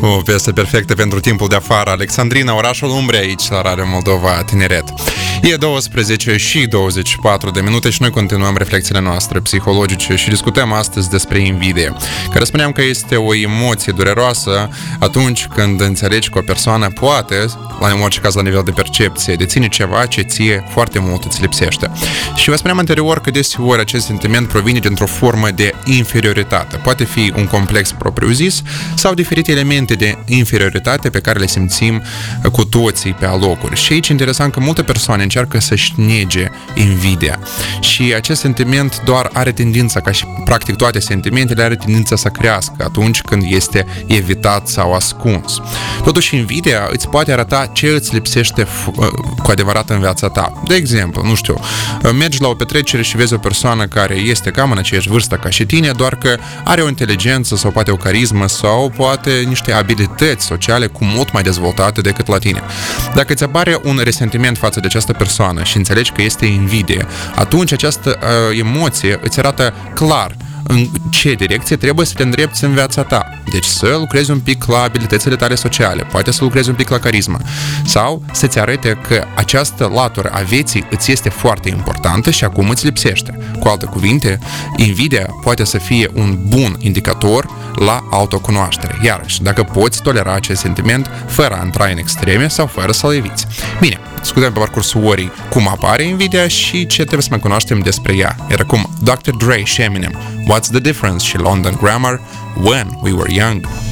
O piesă perfectă pentru timpul de afară. Alexandrina, orașul umbrei, aici la Radio Moldova Tineret. E 12 și 24 de minute și noi continuăm reflexiile noastre psihologice și discutăm astăzi despre invidie, care spuneam că este o emoție dureroasă atunci când înțelegi că o persoană poate, în orice caz la nivel de percepție, deține ceva ce ție foarte mult îți lipsește. Și vă spuneam anterior că deseori acest sentiment provine dintr-o formă de inferioritate. Poate fi un complex propriu-zis sau diferite elemente de inferioritate pe care le simțim cu toții pe alocuri. Și aici e interesant că multe persoane încearcă să-și nege invidia. Și acest sentiment doar are tendința, ca și practic toate sentimentele, are tendința să crească atunci când este evitat sau ascuns. Totuși, invidia îți poate arăta ce îți lipsește cu adevărat în viața ta. De exemplu, nu știu, mergi la o petrecere și vezi o persoană care este cam în aceeași vârstă ca și tine, doar că are o inteligență sau poate o carismă sau poate niște abilități sociale cu mult mai dezvoltate decât la tine. Dacă îți apare un resentiment față de această persoană și înțelegi că este invidie, atunci această emoție îți arată clar în ce direcție trebuie să te îndrepți în viața ta. Deci să lucrezi un pic la abilitățile tale sociale, poate să lucrezi un pic la carismă, sau să-ți arate că această latură a vieții îți este foarte importantă și acum îți lipsește. Cu alte cuvinte, invidia poate să fie un bun indicator la autocunoaștere. Iarăși, dacă poți tolera acest sentiment fără a intra în extreme sau fără să-l eviți. Bine, discutăm pe parcursul orei cum apare invidia și ce trebuie să mai cunoaștem despre ea. Iar acum, Dr. Dre și Eminem, What's the Difference și London Grammar, When We Were Young.